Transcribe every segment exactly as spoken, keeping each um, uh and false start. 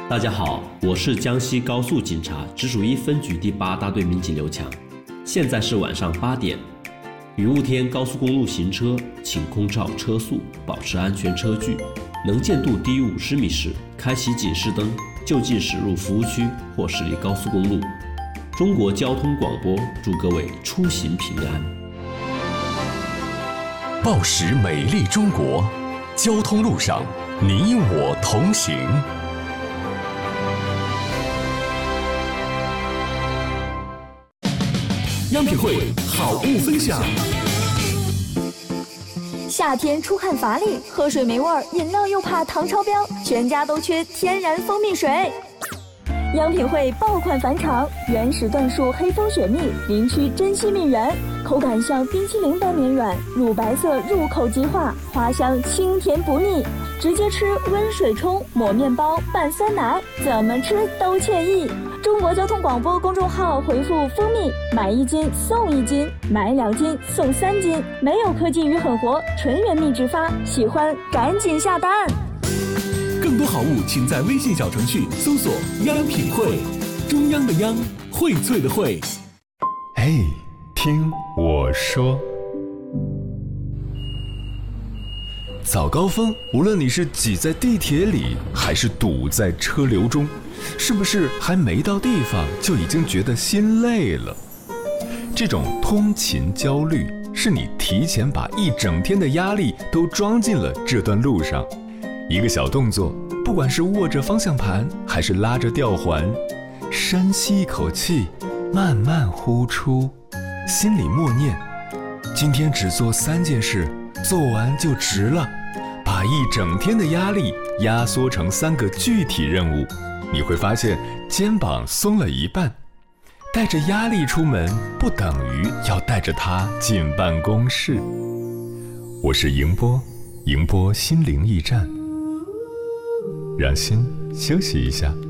大家好，我是江西高速警察直属一分局第八大队民警刘强。现在是晚上八点，雨雾天高速公路行车，请空照车速，保持安全车距，能见度低于五十米时，开启警示灯，就近驶入服务区或驶离高速公路。中国交通广播祝各位出行平安。 报时美丽中国，交通路上你我同行。央品汇好物分享。 夏天出汗乏力，喝水没味儿，饮料又怕糖超标，全家都缺天然蜂蜜水。央品汇爆款返场，原始椴树黑蜂雪蜜，林区珍稀蜜源，口感像冰淇淋般绵软，乳白色入口即化，花香清甜不腻，直接吃温水冲，抹面包拌酸奶，怎么吃都惬意。中国交通广播公众号回复蜂蜜，买一斤送一斤，买两斤送三斤，没有科技与狠活，纯原蜜直发，喜欢赶紧下单。 更多好物请在微信小程序搜索央品汇，中央的央，荟萃的荟。 嘿，听我说。早高峰，无论你是挤在地铁里，还是堵在车流中，是不是还没到地方就已经觉得心累了？这种通勤焦虑，是你提前把一整天的压力都装进了这段路上。一个小动作，不管是握着方向盘，还是拉着吊环，深吸一口气，慢慢呼出，心里默念：今天只做三件事，做完就值了。把一整天的压力压缩成三个具体任务，你会发现肩膀松了一半。带着压力出门，不等于要带着它进办公室。我是迎波，迎波心灵驿站，让心休息一下。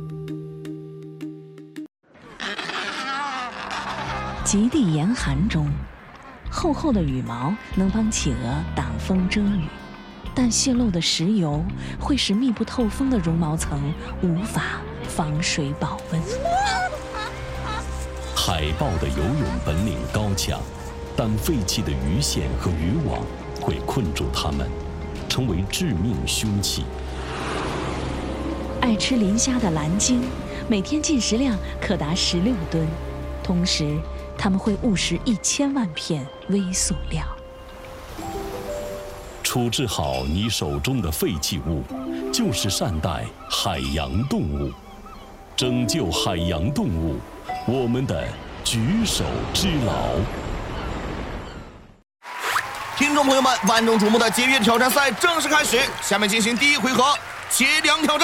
极地严寒中，厚厚的羽毛能帮企鹅挡风遮雨，但泄漏的石油会使密不透风的绒毛层无法防水保温。 海豹的游泳本领高强，但废弃的鱼线和渔网会困住它们，成为致命凶器。 爱吃磷虾的蓝鲸，每天进食量可达十六吨，同时它们会误食一千万片微塑料。 处置好你手中的废弃物，就是善待海洋动物，拯救海洋动物，我们的举手之劳。 听众朋友们，万众瞩目的节约挑战赛正式开始，下面进行第一回合，切粮挑战。